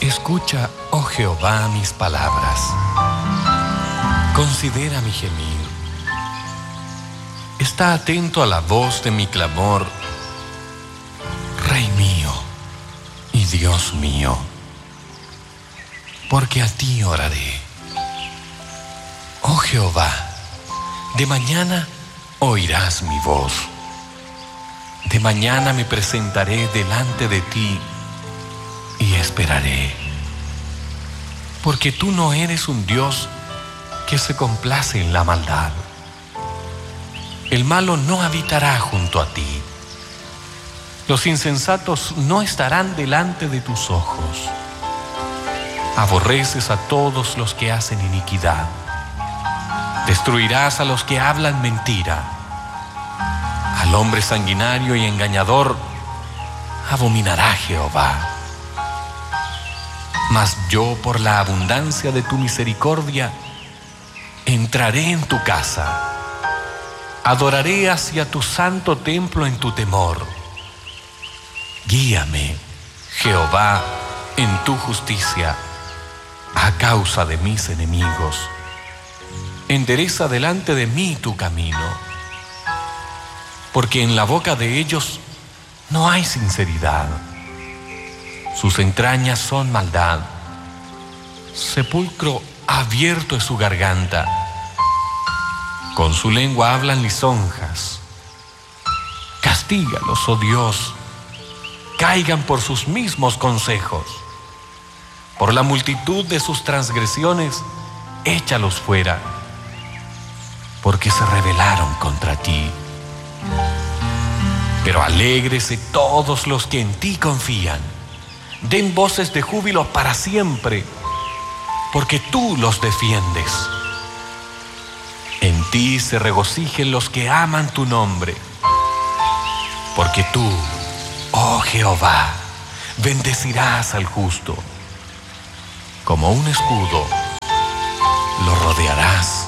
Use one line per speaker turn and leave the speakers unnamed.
Escucha, oh Jehová, mis palabras. Considera mi gemir. Está atento a la voz de mi clamor, Rey mío y Dios mío, porque a ti oraré. Oh Jehová, de mañana oirás mi voz. De mañana me presentaré delante de ti y esperaré. Porque tú no eres un Dios que se complace en la maldad. El malo no habitará junto a ti. Los insensatos no estarán delante de tus ojos. Aborreces a todos los que hacen iniquidad. Destruirás a los que hablan mentira. Al hombre sanguinario y engañador abominará Jehová. Mas yo, por la abundancia de tu misericordia, entraré en tu casa. Adoraré hacia tu santo templo en tu temor. Guíame, Jehová, en tu justicia, a causa de mis enemigos. Endereza delante de mí tu camino, porque en la boca de ellos no hay sinceridad. Sus entrañas son maldad. Sepulcro abierto es su garganta. Con su lengua hablan lisonjas. Castígalos, oh Dios. Caigan por sus mismos consejos. Por la multitud de sus transgresiones, échalos fuera, porque se rebelaron contra ti. Pero alégrese todos los que en ti confían. Den voces de júbilo para siempre, porque tú los defiendes. En ti se regocijen los que aman tu nombre, porque tú, oh Jehová, bendecirás al justo. Como un escudo, lo rodearás